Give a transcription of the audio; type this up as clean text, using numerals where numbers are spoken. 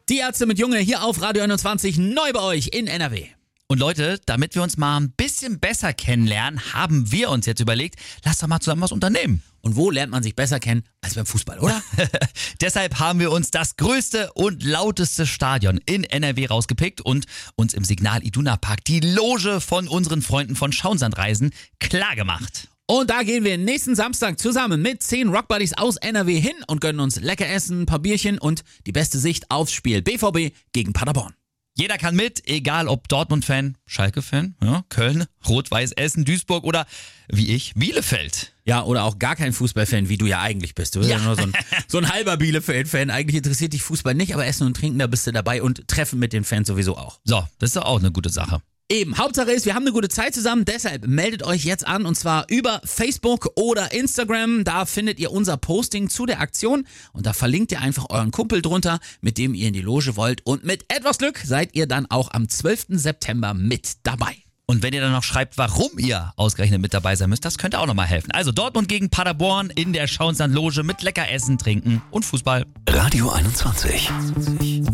Die Ärzte mit Junge hier auf Radio 21, neu bei euch in NRW. Und Leute, damit wir uns mal ein bisschen besser kennenlernen, haben wir uns jetzt überlegt, lass doch mal zusammen was unternehmen. Und wo lernt man sich besser kennen als beim Fußball, oder? Deshalb haben wir uns das größte und lauteste Stadion in NRW rausgepickt und uns im Signal Iduna Park die Loge von unseren Freunden von Schauensandreisen klargemacht. Und da gehen wir nächsten Samstag zusammen mit 10 Rockbuddies aus NRW hin und gönnen uns lecker Essen, ein paar Bierchen und die beste Sicht aufs Spiel BVB gegen Paderborn. Jeder kann mit, egal ob Dortmund-Fan, Schalke-Fan, ja, Köln, Rot-Weiß Essen, Duisburg oder, wie ich, Bielefeld. Ja, oder auch gar kein Fußballfan, wie du ja eigentlich bist. Du bist ja nur so ein halber Bielefeld-Fan. Eigentlich interessiert dich Fußball nicht, aber Essen und Trinken, da bist du dabei und Treffen mit den Fans sowieso auch. So, das ist doch auch eine gute Sache. Eben, Hauptsache ist, wir haben eine gute Zeit zusammen, deshalb meldet euch jetzt an und zwar über Facebook oder Instagram. Da findet ihr unser Posting zu der Aktion und da verlinkt ihr einfach euren Kumpel drunter, mit dem ihr in die Loge wollt und mit etwas Glück seid ihr dann auch am 12. September mit dabei. Und wenn ihr dann noch schreibt, warum ihr ausgerechnet mit dabei sein müsst, das könnte auch nochmal helfen. Also Dortmund gegen Paderborn in der Schauensland-Loge mit lecker Essen, Trinken und Fußball. Radio 21.